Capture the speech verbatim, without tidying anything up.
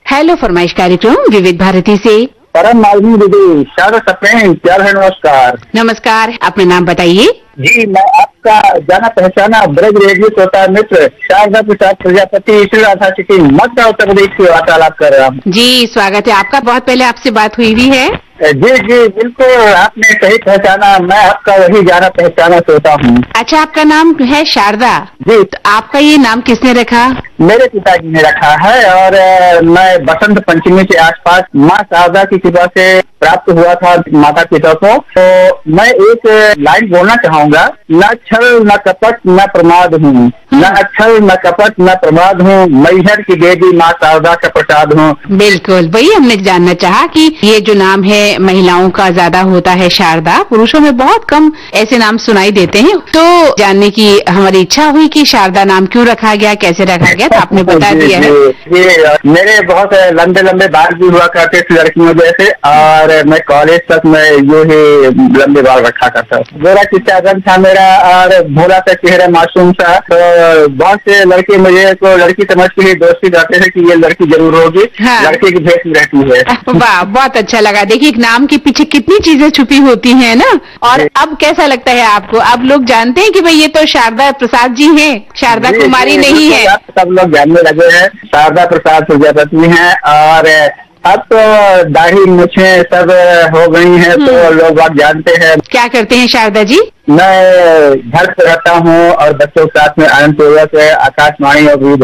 Hello फरमाइश कार्यक्रम विविध भारती से। परम मालवी दीदी, शारदा सप्रेम, प्यार है, नमस्कार। नमस्कार, अपना नाम बताइए। जी, मैं आपका जाना पहचाना ब्रज रेडियो श्रोता मित्र शारदा प्रसाद प्रजापति श्री राधा सिटी मध्य उत्तर प्रदेश से वार्तालाप कर रहा हूँ। जी स्वागत है आपका, बहुत पहले आपसे बात हुई हुई है। जी जी बिल्कुल, आपने सही पहचाना, मैं आपका वही जाना पहचाना श्रोता हूँ। अच्छा, आपका नाम है शारदा जी। तो आपका ये नाम किसने रखा? मेरे पिताजी ने रखा है और अ, मैं बसंत पंचमी के आसपास माँ शारदा की कृपा से प्राप्त हुआ था माता पिता को। तो मैं एक लाइन बोलना चाहूंगा, न छल न कपट न प्रमाद हूँ, न छल न कपट न प्रमाद हूँ, मैहर की देवी माँ शारदा का प्रसाद हूँ। बिल्कुल, वही हमने जानना चाहा कि ये जो नाम है महिलाओं का ज्यादा होता है शारदा, पुरुषों में बहुत कम ऐसे नाम सुनाई देते हैं। तो जानने की हमारी इच्छा हुई कि शारदा नाम क्यों रखा गया, कैसे रखा गया, तो आपने बता जी, दिया जी, है। ये मेरे बहुत लंबे लंबे बाल भी हुआ करते थे लड़कियों जैसे, और मैं कॉलेज तक मैं यूं ही लंबे बाल रखा करता था। गोरा चिट्टा रंग था मेरा और भोला सा चेहरा, मासूम सा। तो बहुत से लड़के मुझे को लड़की समझ के ही दोस्ती करते थे कि ये लड़की जरूर होगी। हाँ। लड़के की भेष में रहती है। वाह, बहुत अच्छा लगा। देखिए, एक नाम के पीछे कितनी चीजें छुपी होती हैं ना। और अब कैसा लगता है आपको? अब लोग जानते हैं कि भाई ये तो शारदा प्रसाद जी हैं, शारदा जी, कुमारी जी, नहीं जी, है। सब लोग जानने लगे हैं शारदा प्रसाद प्रजापति हैं। और अब तो दाढ़ी मुछे सब हो गई हैं, तो लोग बात जानते हैं। क्या करते हैं शारदा जी? मैं घर पे रहता हूँ और बच्चों के साथ में आनंद पूर्वक आकाशवाणी और